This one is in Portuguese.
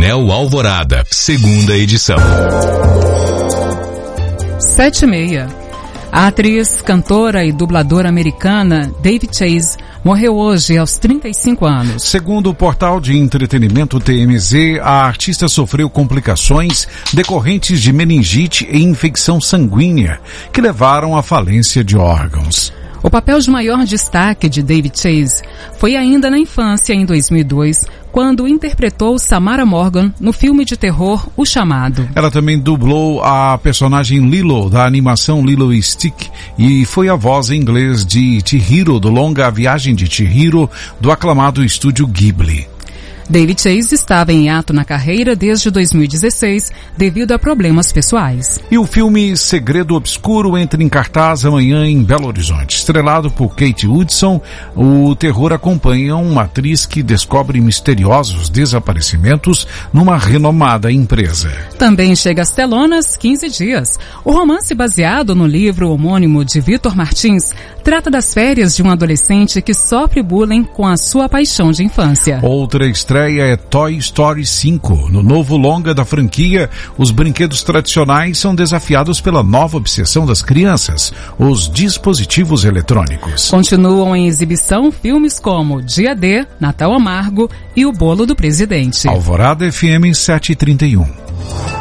Coronel Alvorada, segunda edição. 7h30. A atriz, cantora e dubladora americana David Chase morreu hoje aos 35 anos. Segundo o portal de entretenimento TMZ, a artista sofreu complicações decorrentes de meningite e infecção sanguínea, que levaram à falência de órgãos. O papel de maior destaque de David Chase foi ainda na infância, em 2002, quando interpretou Samara Morgan no filme de terror O Chamado. Ela também dublou a personagem Lilo, da animação Lilo e Stick, e foi a voz em inglês de Chihiro, do longa A Viagem de Chihiro, do aclamado estúdio Ghibli. David Chase estava em hiato na carreira desde 2016 devido a problemas pessoais. E o filme Segredo Obscuro entra em cartaz amanhã em Belo Horizonte. Estrelado por Kate Hudson, o terror acompanha uma atriz que descobre misteriosos desaparecimentos numa renomada empresa. Também chega às telonas 15 Dias. O romance baseado no livro homônimo de Vitor Martins trata das férias de um adolescente que sofre bullying com a sua paixão de infância. Outra estreia é Toy Story 5. No novo longa da franquia, os brinquedos tradicionais são desafiados pela nova obsessão das crianças, os dispositivos eletrônicos. Continuam em exibição filmes como Dia D, Natal Amargo e O Bolo do Presidente. Alvorada FM 7h31.